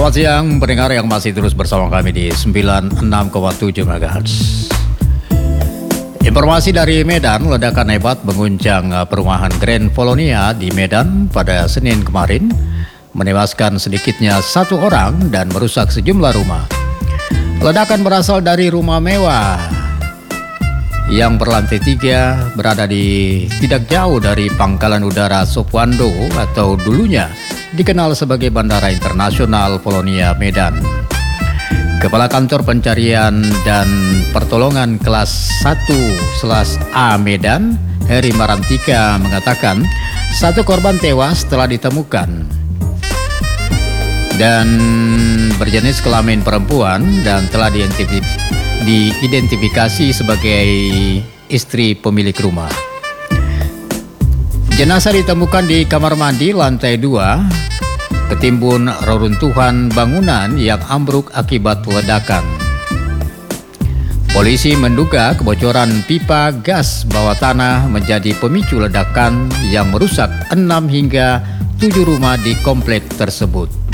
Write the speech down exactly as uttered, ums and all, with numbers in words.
Selamat siang pendengar yang masih terus bersama kami di sembilan puluh enam koma tujuh megahertz. Informasi dari Medan, ledakan hebat mengguncang perumahan Grand Polonia di Medan pada Senin kemarin, menewaskan sedikitnya satu orang dan merusak sejumlah rumah. Ledakan berasal dari rumah mewah yang berlantai tiga, berada di tidak jauh dari Pangkalan Udara Sopwando atau dulunya dikenal sebagai Bandara Internasional Polonia Medan. Kepala Kantor Pencarian dan Pertolongan Kelas satu A Medan, Heri Marantika, mengatakan satu korban tewas telah ditemukan dan berjenis kelamin perempuan dan telah diidentifikasi diidentifikasi sebagai istri pemilik rumah. Jenazah ditemukan di kamar mandi lantai dua, ketimbun reruntuhan bangunan yang ambruk akibat ledakan. Polisi menduga kebocoran pipa gas bawah tanah menjadi pemicu ledakan yang merusak enam hingga tujuh rumah di komplek tersebut.